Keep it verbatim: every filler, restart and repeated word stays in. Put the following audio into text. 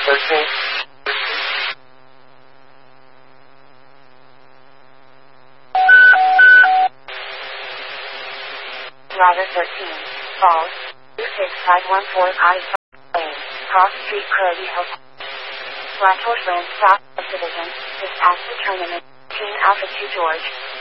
thirteen. Rider thirteen. Falls. two six five one four I Lane. Cross Street Prairie Hill. Flat Horse Land Stop Division. Dispatch the tournament. Team Alpha two George.